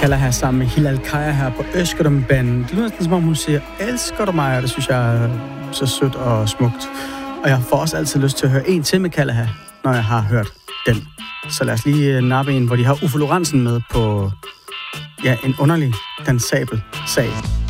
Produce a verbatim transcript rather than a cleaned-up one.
Kalaha sammen med Hilal Kaya her på Özgürüm Ben. Det lyder næsten som om hun siger, elsker du mig? Og det synes jeg er så sødt og smukt. Og jeg får også altid lyst til at høre en til med Kalaha, når jeg har hørt den. Så lad os lige nappe en, hvor de har Uffe Lorentzen med på ja, en underlig dansabel sag.